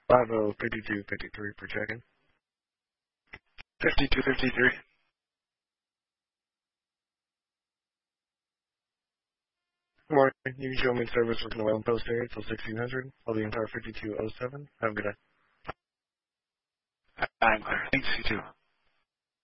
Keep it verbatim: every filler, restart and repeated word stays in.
five oh fifty-two fifty-three for check-in. fifty-two fifty-three. Good morning. You can show me service within the Wayland Post area till sixteen hundred. I'll the entire fifty-two oh seven. Have a good day. I'm clear. Thanks, you too.